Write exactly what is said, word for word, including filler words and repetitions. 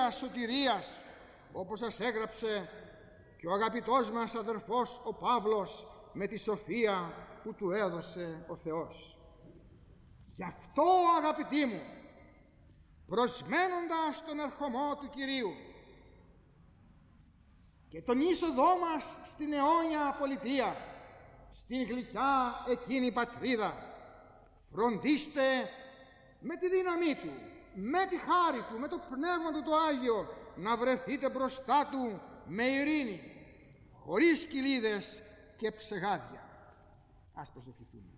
Αγίας σωτηρίας, όπως σας έγραψε και ο αγαπητός μας αδερφός ο Παύλος με τη σοφία που του έδωσε ο Θεός. Γι' αυτό, αγαπητοί μου, προσμένοντας τον ερχομό του Κυρίου και τον είσοδό μας στην αιώνια πολιτεία, στην γλυκιά εκείνη πατρίδα, φροντίστε με τη δύναμή Του, με τη χάρη Του, με το Πνεύμα Του το Άγιο, να βρεθείτε μπροστά Του με ειρήνη, χωρίς κοιλίδες και ψεγάδια. Ας προσευχηθούμε.